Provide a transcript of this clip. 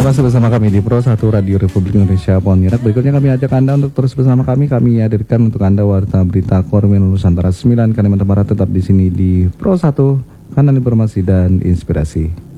Anda masih bersama kami di Pro 1 Radio Republik Indonesia Pontianak. Berikutnya kami ajak Anda untuk terus bersama kami. Kami hadirkan untuk Anda warta berita Korwil Nusantara 9 Kalimantan Barat, tetap di sini di Pro 1, kanal informasi dan inspirasi.